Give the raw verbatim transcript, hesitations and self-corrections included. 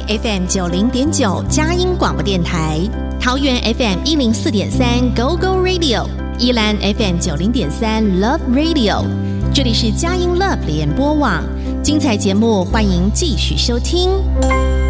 北 F M 九零点九佳音广播电台，桃园 F M 一零四点三 Go Go Radio， 宜兰 F M 九零点三 Love Radio。这里是佳音 Love 联播网，精彩节目欢迎继续收听。